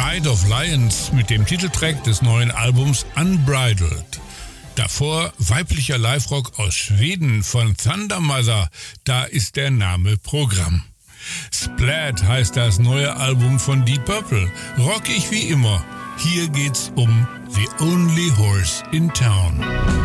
Pride of Lions mit dem Titeltrack des neuen Albums Unbridled. Davor weiblicher Live-Rock aus Schweden von Thunder Mother, da ist der Name Programm. Splat heißt das neue Album von Deep Purple, rockig wie immer. Hier geht's um The Only Horse in Town.